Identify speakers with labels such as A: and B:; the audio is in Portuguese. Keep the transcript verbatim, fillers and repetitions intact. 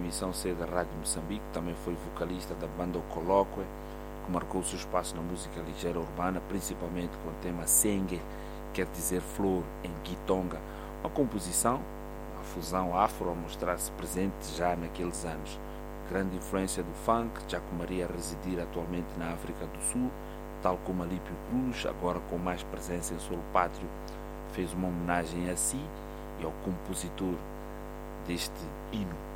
A: emissão C da Rádio Moçambique, também foi vocalista da banda O Colóquio, que marcou o seu espaço na música ligeira urbana, principalmente com o tema Sengue, quer dizer flor, em Guitonga, uma composição, uma fusão afro a mostrar-se presente já naqueles anos. Grande influência do funk, já comeria a residir atualmente na África do Sul, tal como Alípio Cruz, agora com mais presença em solo pátrio, fez uma homenagem a si e ao compositor deste hino.